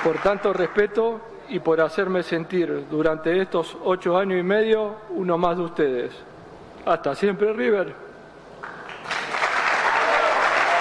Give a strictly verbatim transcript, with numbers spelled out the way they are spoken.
por tanto respeto y por hacerme sentir durante estos ocho años y medio uno más de ustedes. Hasta siempre, River.